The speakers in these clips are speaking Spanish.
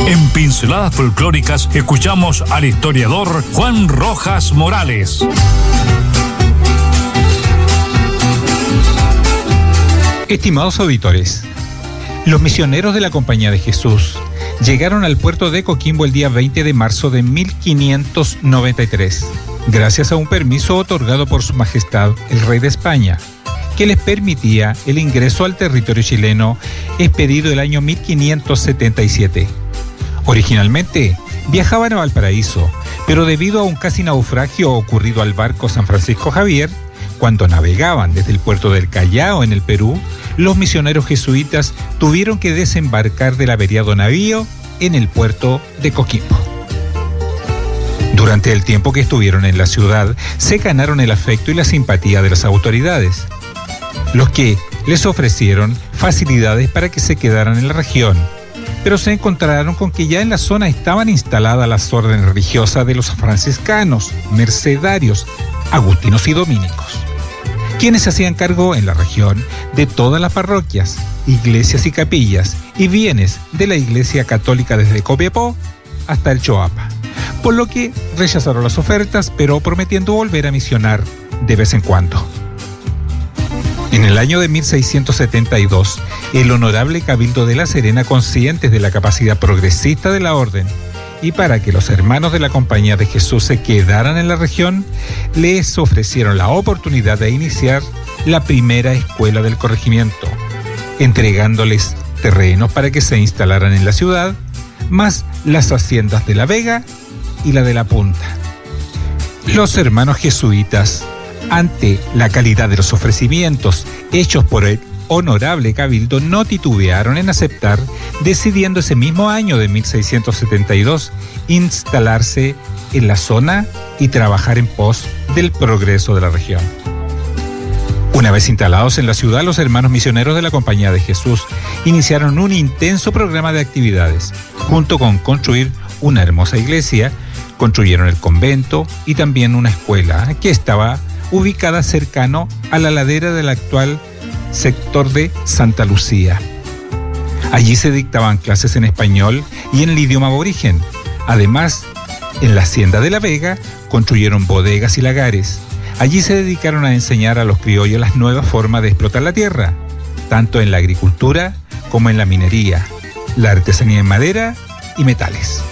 En Pinceladas Folclóricas escuchamos al historiador Juan Rojas Morales. Estimados auditores, los misioneros de la Compañía de Jesús llegaron al puerto de Coquimbo el día 20 de marzo de 1593, gracias a un permiso otorgado por Su Majestad el Rey de España, que les permitía el ingreso al territorio chileno expedido el año 1577. Originalmente viajaban a Valparaíso, pero debido a un casi naufragio ocurrido al barco San Francisco Javier, cuando navegaban desde el puerto del Callao en el Perú, los misioneros jesuitas tuvieron que desembarcar del averiado navío en el puerto de Coquimbo. Durante el tiempo que estuvieron en la ciudad, se ganaron el afecto y la simpatía de las autoridades, los que les ofrecieron facilidades para que se quedaran en la región, pero se encontraron con que ya en la zona estaban instaladas las órdenes religiosas de los franciscanos, mercedarios, agustinos y dominicos, quienes se hacían cargo en la región de todas las parroquias, iglesias y capillas y bienes de la Iglesia Católica desde Copiapó hasta el Choapa, por lo que rechazaron las ofertas, pero prometiendo volver a misionar de vez en cuando. En el año de 1672, el Honorable Cabildo de La Serena, conscientes de la capacidad progresista de la orden y para que los hermanos de la Compañía de Jesús se quedaran en la región, les ofrecieron la oportunidad de iniciar la primera escuela del corregimiento, entregándoles terrenos para que se instalaran en la ciudad, más las haciendas de La Vega y la de La Punta. Los hermanos jesuitas, ante la calidad de los ofrecimientos hechos por el Honorable Cabildo, no titubearon en aceptar, decidiendo ese mismo año de 1672 instalarse en la zona y trabajar en pos del progreso de la región. Una vez instalados en la ciudad, los hermanos misioneros de la Compañía de Jesús iniciaron un intenso programa de actividades. Junto con construir una hermosa iglesia, construyeron el convento y también una escuela que estaba ubicada cercano a la ladera del actual sector de Santa Lucía. Allí se dictaban clases en español y en el idioma aborigen. Además, en la hacienda de La Vega construyeron bodegas y lagares. Allí se dedicaron a enseñar a los criollos las nuevas formas de explotar la tierra, tanto en la agricultura como en la minería, la artesanía en madera y metales.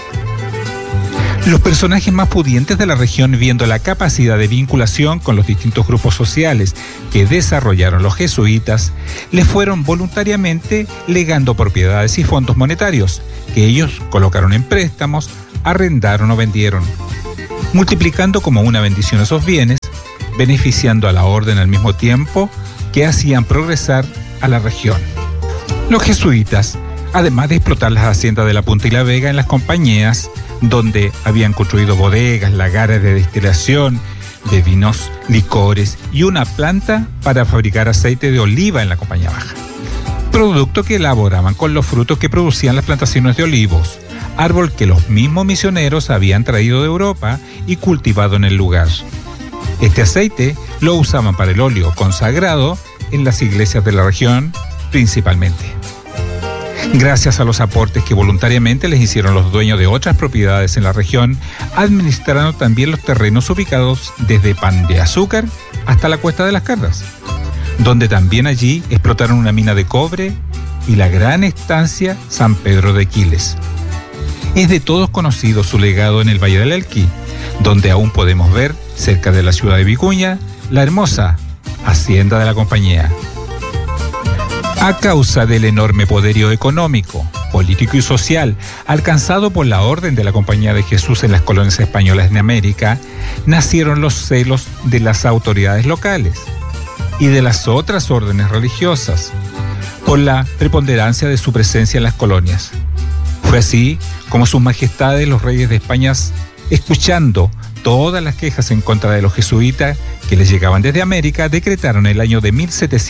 Los personajes más pudientes de la región, viendo la capacidad de vinculación con los distintos grupos sociales que desarrollaron los jesuitas, les fueron voluntariamente legando propiedades y fondos monetarios, que ellos colocaron en préstamos, arrendaron o vendieron, multiplicando como una bendición esos bienes, beneficiando a la orden al mismo tiempo que hacían progresar a la región. Los jesuitas, además de explotar las haciendas de La Punta y La Vega en las compañías, donde habían construido bodegas, lagares de destilación de vinos, licores y una planta para fabricar aceite de oliva en la Compañía Baja, producto que elaboraban con los frutos que producían las plantaciones de olivos, árbol que los mismos misioneros habían traído de Europa y cultivado en el lugar. Este aceite lo usaban para el óleo consagrado en las iglesias de la región principalmente. Gracias a los aportes que voluntariamente les hicieron los dueños de otras propiedades en la región, administraron también los terrenos ubicados desde Pan de Azúcar hasta la Cuesta de las Cardas, donde también allí explotaron una mina de cobre y la gran estancia San Pedro de Quiles. Es de todos conocido su legado en el Valle del Elqui, donde aún podemos ver, cerca de la ciudad de Vicuña, la hermosa hacienda de la compañía. A causa del enorme poderío económico, político y social alcanzado por la Orden de la Compañía de Jesús en las colonias españolas de América, nacieron los celos de las autoridades locales y de las otras órdenes religiosas por la preponderancia de su presencia en las colonias. Fue así como sus majestades los reyes de España, escuchando todas las quejas en contra de los jesuitas que les llegaban desde América, decretaron el año de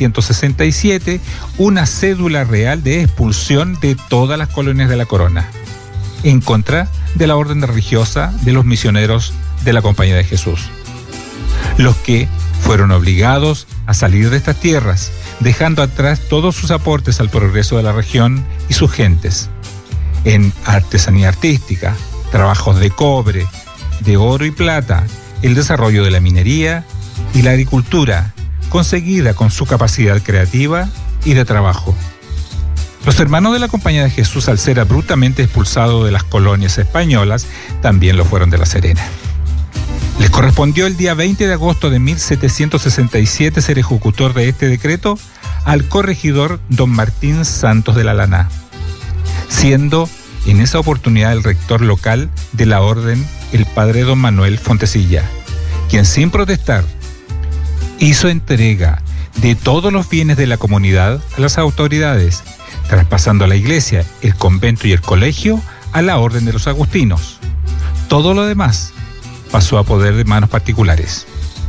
1767 una cédula real de expulsión de todas las colonias de la corona, en contra de la orden religiosa de los misioneros de la Compañía de Jesús, los que fueron obligados a salir de estas tierras, dejando atrás todos sus aportes al progreso de la región y sus gentes. en artesanía artística, trabajos de cobre, de oro y plata, el desarrollo de la minería y la agricultura, conseguida con su capacidad creativa y de trabajo. Los hermanos de la Compañía de Jesús, al ser abruptamente expulsados de las colonias españolas, también lo fueron de La Serena. Les correspondió el día 20 de agosto de 1767 ser ejecutor de este decreto al corregidor don Martín Santos de la Lana, siendo en esa oportunidad el rector local de la orden el padre don Manuel Fontecilla, quien sin protestar hizo entrega de todos los bienes de la comunidad a las autoridades, traspasando a la iglesia, el convento y el colegio a la orden de los agustinos. Todo lo demás pasó a poder de manos particulares.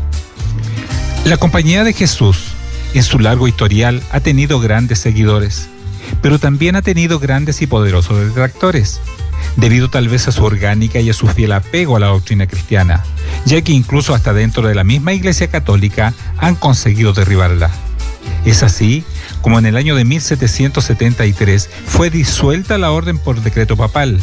La Compañía de Jesús, en su largo historial, ha tenido grandes seguidores, pero también ha tenido grandes y poderosos detractores, debido tal vez a su orgánica y a su fiel apego a la doctrina cristiana, ya que incluso hasta dentro de la misma Iglesia Católica han conseguido derribarla. Es así como en el año de 1773 fue disuelta la orden por decreto papal.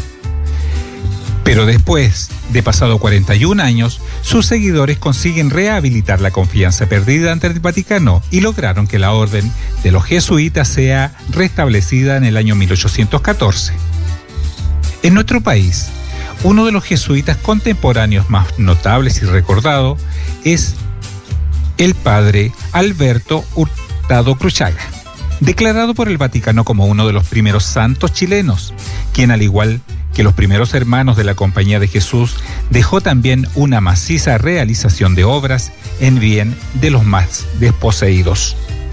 Pero después de pasado 41 años, sus seguidores consiguen rehabilitar la confianza perdida ante el Vaticano y lograron que la orden de los jesuitas sea restablecida en el año 1814. En nuestro país, uno de los jesuitas contemporáneos más notables y recordado es el padre Alberto Hurtado Cruchaga, declarado por el Vaticano como uno de los primeros santos chilenos, quien al igual que los primeros hermanos de la Compañía de Jesús, dejó también una maciza realización de obras en bien de los más desposeídos.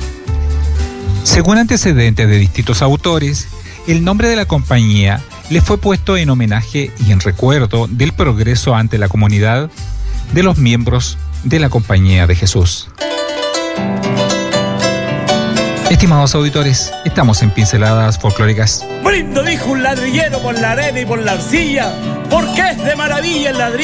Según antecedentes de distintos autores, el nombre de la compañía le fue puesto en homenaje y en recuerdo del progreso ante la comunidad de los miembros de la Compañía de Jesús. Estimados auditores, estamos en Pinceladas Folclóricas. Brindo, dijo un ladrillero por la arena y por la arcilla, porque es de maravilla el ladrillo.